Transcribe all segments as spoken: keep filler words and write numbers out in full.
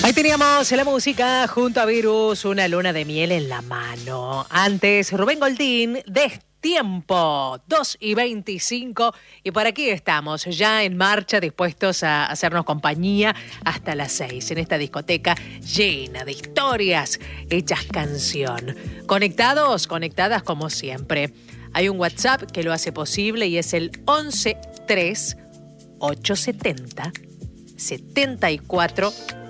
Ahí teníamos la música junto a Virus, una luna de miel en la mano. Antes, Rubén Goldín, Destiempo, dos y veinticinco. Y por aquí estamos, ya en marcha, dispuestos a hacernos compañía hasta las seis, en esta discoteca llena de historias hechas canción. Conectados, conectadas como siempre. Hay un WhatsApp que lo hace posible y es el once tres ochocientos setenta setenta y cuatro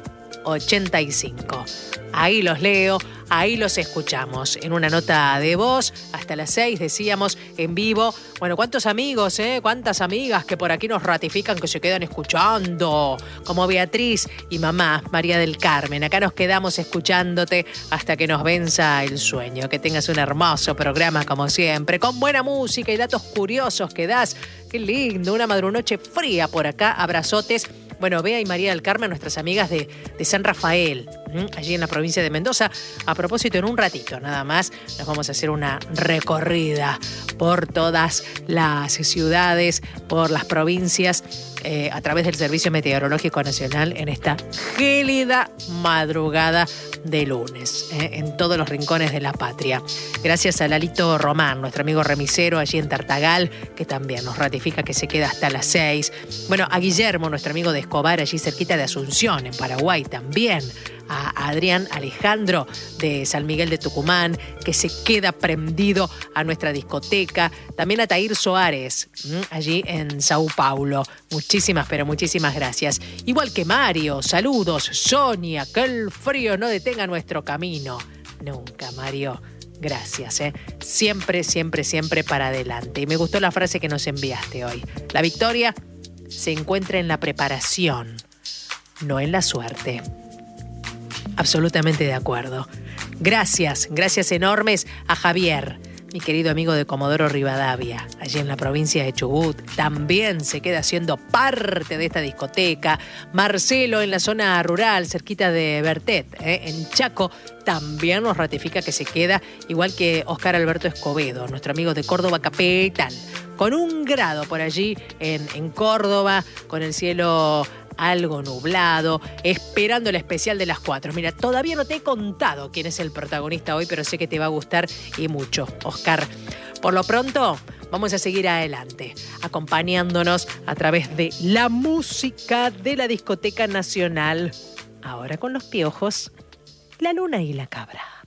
ochenta y cinco. Ahí los leo, ahí los escuchamos. En una nota de voz, hasta las seis decíamos, en vivo. Bueno, cuántos amigos, ¿eh? Cuántas amigas que por aquí nos ratifican que se quedan escuchando. Como Beatriz y mamá, María del Carmen. Acá nos quedamos escuchándote hasta que nos venza el sueño. Que tengas un hermoso programa como siempre, con buena música y datos curiosos que das. Qué lindo, una madrunoche fría por acá. Abrazotes. Bueno, Bea y María del Carmen, nuestras amigas de, de San Rafael, ¿m? allí en la provincia de Mendoza. A propósito, en un ratito nada más nos vamos a hacer una recorrida por todas las ciudades, por las provincias, eh, a través del Servicio Meteorológico Nacional en esta gélida madrugada de lunes, eh, en todos los rincones de la patria. Gracias a Lalito Román, nuestro amigo remisero allí en Tartagal, que también nos ratifica que se queda hasta las seis. Bueno, a Guillermo, nuestro amigo de Escobar, allí cerquita de Asunción, en Paraguay también. A Adrián Alejandro de San Miguel de Tucumán, que se queda prendido a nuestra discoteca. También a Tair Soares, allí en Sao Paulo. Muchísimas, pero muchísimas gracias. Igual que Mario, saludos. Sonia, que el frío no detenga nuestro camino. Nunca, Mario. Gracias, ¿eh? Siempre, siempre, siempre para adelante. Y me gustó la frase que nos enviaste hoy. La victoria se encuentra en la preparación, no en la suerte. Absolutamente de acuerdo. Gracias, gracias enormes a Javier, mi querido amigo de Comodoro Rivadavia, allí en la provincia de Chubut. También se queda siendo parte de esta discoteca. Marcelo en la zona rural, cerquita de Bertet, ¿eh? en Chaco, también nos ratifica que se queda, igual que Oscar Alberto Escobedo, nuestro amigo de Córdoba Capital, con un grado por allí en, en Córdoba, con el cielo algo nublado, esperando el especial de las cuatro. Mira, todavía no te he contado quién es el protagonista hoy, pero sé que te va a gustar y mucho, Oscar. Por lo pronto, vamos a seguir adelante, acompañándonos a través de la música de la Discoteca Nacional. Ahora con los Piojos, La Luna y la Cabra.